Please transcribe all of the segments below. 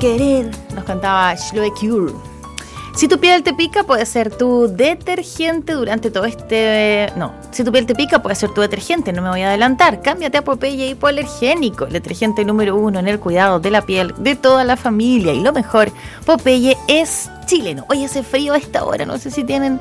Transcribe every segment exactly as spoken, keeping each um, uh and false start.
querer, nos cantaba Chloe Cure. Si tu piel te pica, puede ser tu detergente durante todo este... No, si tu piel te pica, puede ser tu detergente, no me voy a adelantar. Cámbiate a Popeye Hipoalergénico, el detergente número uno en el cuidado de la piel de toda la familia. Y lo mejor, Popeye es chileno. Hoy hace frío a esta hora, no sé si tienen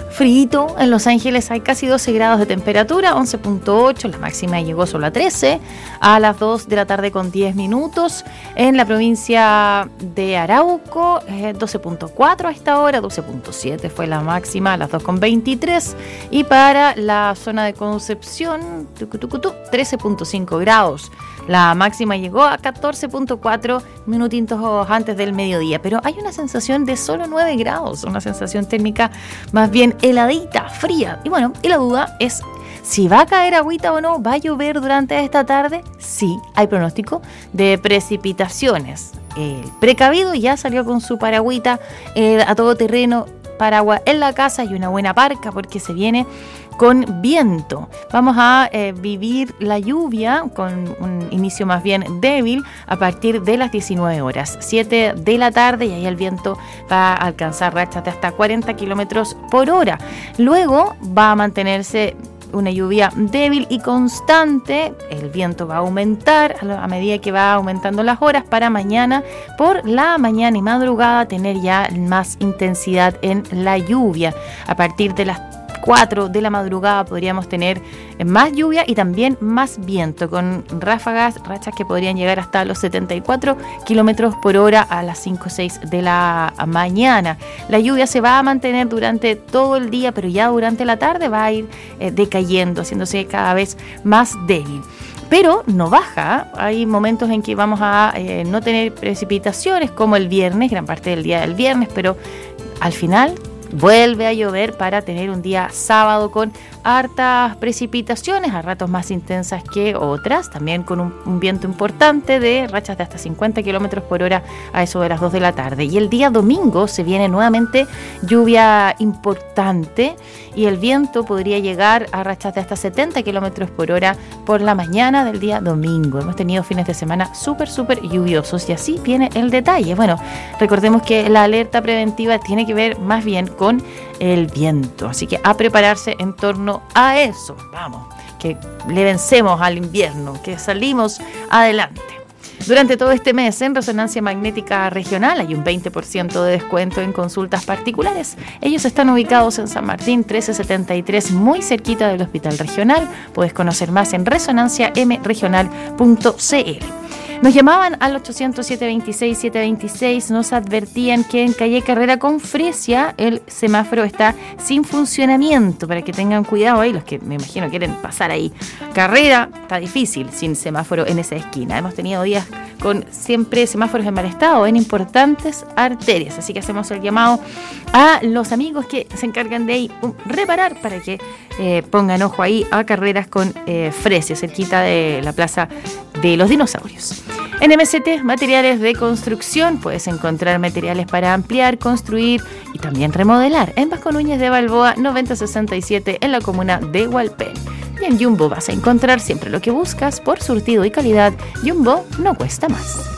frío. En Los Ángeles hay casi doce grados de temperatura, once punto ocho, la máxima llegó solo a trece, a las dos de la tarde con diez minutos. En la provincia de Arauco, eh, doce punto cuatro a esta hora, doce punto siete fue la máxima, a las dos con veintitrés. Y para la zona de Concepción, trece punto cinco grados. La máxima llegó a catorce punto cuatro minutitos antes del mediodía, pero hay una sensación de solo nueve grados, una sensación térmica más bien heladita, fría. Y bueno, y la duda es si va a caer agüita o no, ¿va a llover durante esta tarde? Sí, hay pronóstico de precipitaciones. El precavido ya salió con su paragüita eh, a todo terreno, paraguas en la casa y una buena parca porque se viene con viento. Vamos a eh, vivir la lluvia con un inicio más bien débil a partir de las diecinueve horas, siete de la tarde, y ahí el viento va a alcanzar rachas de hasta cuarenta kilómetros por hora. Luego va a mantenerse una lluvia débil y constante. El viento va a aumentar a medida que va aumentando las horas para mañana por la mañana y madrugada tener ya más intensidad en la lluvia. A partir de las cuatro de la madrugada podríamos tener más lluvia y también más viento, con ráfagas, rachas que podrían llegar hasta los setenta y cuatro kilómetros por hora a las cinco o seis de la mañana. La lluvia se va a mantener durante todo el día, pero ya durante la tarde va a ir eh, decayendo, haciéndose cada vez más débil. Pero no baja, hay momentos en que vamos a eh, no tener precipitaciones, como el viernes, gran parte del día del viernes, pero al final vuelve a llover para tener un día sábado con hartas precipitaciones, a ratos más intensas que otras, también con un, un viento importante de rachas de hasta cincuenta kilómetros por hora a eso de las dos de la tarde. Y el día domingo se viene nuevamente lluvia importante y el viento podría llegar a rachas de hasta setenta kilómetros por hora por la mañana del día domingo. Hemos tenido fines de semana súper, súper lluviosos y así viene el detalle. Bueno, recordemos que la alerta preventiva tiene que ver más bien con el viento, así que a prepararse en torno a eso. Vamos, que le vencemos al invierno, que salimos adelante. Durante todo este mes en Resonancia Magnética Regional hay un veinte por ciento de descuento en consultas particulares. Ellos están ubicados en San Martín trece setenta y tres, muy cerquita del Hospital Regional. Puedes conocer más en resonancia m regional punto c l. Nos llamaban al ochocientos, setecientos veintiséis, setecientos veintiséis, nos advertían que en calle Carrera con Fresia el semáforo está sin funcionamiento, para que tengan cuidado ahí, los que me imagino quieren pasar ahí. Carrera está difícil sin semáforo en esa esquina. Hemos tenido días con siempre semáforos en mal estado en importantes arterias, así que hacemos el llamado a los amigos que se encargan de ahí, um, reparar para que eh, pongan ojo ahí a Carreras con eh, Fresia, cerquita de la Plaza de los Dinosaurios. En M C T, materiales de construcción, puedes encontrar materiales para ampliar, construir y también remodelar. En Vasco Núñez de Balboa, noventa sesenta y siete, en la comuna de Hualpén. Y en Jumbo vas a encontrar siempre lo que buscas por surtido y calidad. Jumbo no cuesta más.